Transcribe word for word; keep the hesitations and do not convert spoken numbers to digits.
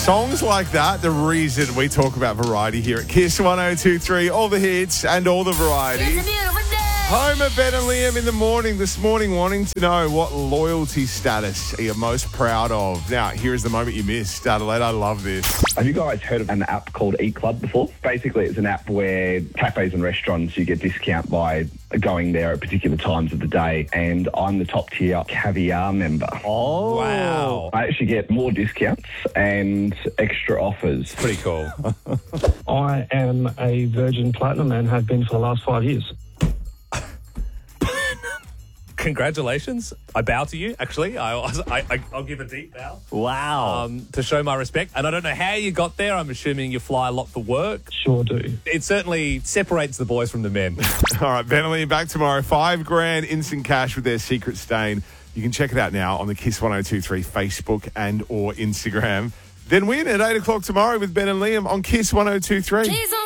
Songs like that, the reason we talk about variety here at Kiss one oh two three. All the hits and all the variety. It's a beautiful day. Home of Ben and Liam in the morning. This morning wanting to know what loyalty status are you most proud of. Now, here is the moment you missed. Adelaide, I love this. Have you guys heard of an app called Eat Club before? Basically, it's an app where cafes and restaurants, you get discount by going there at particular times of the day. And I'm the top tier caviar member. Oh, wow. I actually get more discounts and extra offers. Pretty cool. I am a Virgin Platinum and have been for the last five years. Congratulations. I bow to you, actually. I, I, I, I'll give a deep bow. Wow. Um, to show my respect. And I don't know how you got there. I'm assuming you fly a lot for work. Sure do. It certainly separates the boys from the men. All right, Ben and Liam back tomorrow. Five grand instant cash with their secret stain. You can check it out now on the Kiss one oh two three Facebook and or Instagram. Then win at eight o'clock tomorrow with Ben and Liam on Kiss one oh two three.